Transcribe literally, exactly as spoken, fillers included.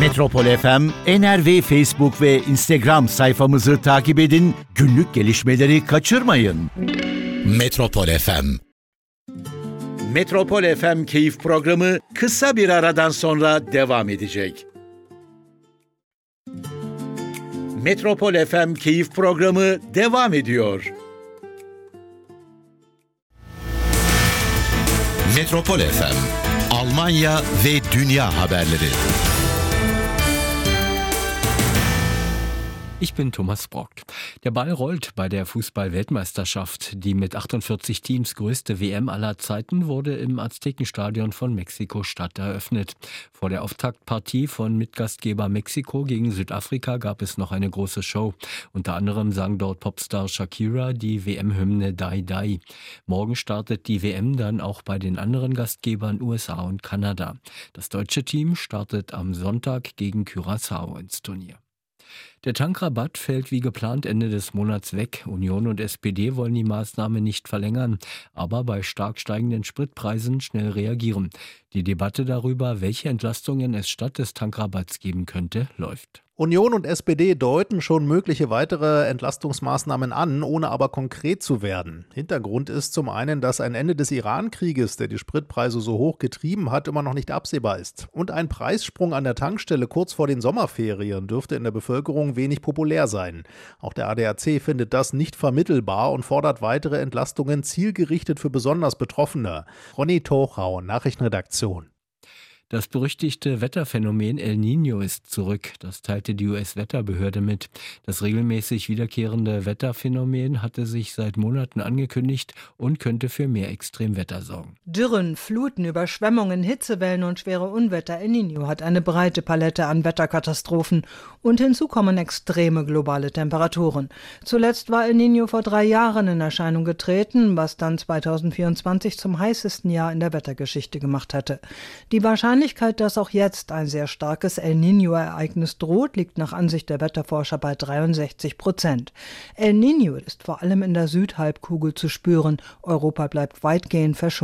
Metropol F M, N R V Facebook ve Instagram sayfamızı takip edin, günlük gelişmeleri kaçırmayın. Metropol F M. Metropol F M Keyif Programı kısa bir aradan sonra devam edecek. Metropol F M Keyif Programı devam ediyor. Metropol F M, Almanya ve Dünya Haberleri. Ich bin Thomas Brock. Der Ball rollt bei der Fußball-Weltmeisterschaft. Die mit achtundvierzig Teams größte W M aller Zeiten wurde im Aztekenstadion von Mexiko-Stadt eröffnet. Vor der Auftaktpartie von Mitgastgeber Mexiko gegen Südafrika gab es noch eine große Show. Unter anderem sang dort Popstar Shakira die W M-Hymne Die Die. Morgen startet die W M dann auch bei den anderen Gastgebern U S A und Kanada. Das deutsche Team startet am Sonntag gegen Curaçao ins Turnier. Der Tankrabatt fällt wie geplant Ende des Monats weg. Union und S P D wollen die Maßnahme nicht verlängern, aber bei stark steigenden Spritpreisen schnell reagieren. Die Debatte darüber, welche Entlastungen es statt des Tankrabatts geben könnte, läuft. Union und S P D deuten schon mögliche weitere Entlastungsmaßnahmen an, ohne aber konkret zu werden. Hintergrund ist zum einen, dass ein Ende des Iran-Krieges, der die Spritpreise so hoch getrieben hat, immer noch nicht absehbar ist. Und ein Preissprung an der Tankstelle kurz vor den Sommerferien dürfte in der Bevölkerung wenig populär sein. Auch der A D A C findet das nicht vermittelbar und fordert weitere Entlastungen zielgerichtet für besonders Betroffene. Ronny Tochau, Nachrichtenredaktion. Das berüchtigte Wetterphänomen El Niño ist zurück. Das teilte die U S-Wetterbehörde mit. Das regelmäßig wiederkehrende Wetterphänomen hatte sich seit Monaten angekündigt und könnte für mehr Extremwetter sorgen. Dürren, Fluten, Überschwemmungen, Hitzewellen und schwere Unwetter. El Niño hat eine breite Palette an Wetterkatastrophen. Und hinzu kommen extreme globale Temperaturen. Zuletzt war El Niño vor drei Jahren in Erscheinung getreten, was dann zweitausendvierundzwanzig zum heißesten Jahr in der Wettergeschichte gemacht hatte. Die Wahrscheinlichkeit, Die Wahrscheinlichkeit, dass auch jetzt ein sehr starkes El Niño-Ereignis droht, liegt nach Ansicht der Wetterforscher bei dreiundsechzig Prozent. El Niño ist vor allem in der Südhalbkugel zu spüren. Europa bleibt weitgehend verschont.